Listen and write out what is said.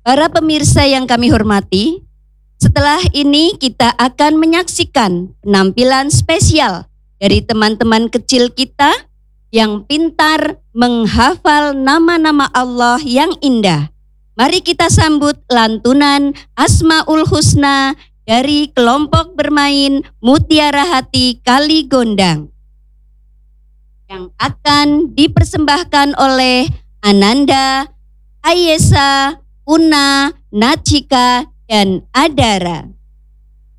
Para pemirsa yang kami hormati, setelah ini kita akan menyaksikan penampilan spesial dari teman-teman kecil kita yang pintar menghafal nama-nama Allah yang indah. Mari kita sambut lantunan Asmaul Husna dari kelompok bermain Mutiara Hati Kali Gondang yang akan dipersembahkan oleh Ananda, Ayesa, Una, Nachika, dan Adara.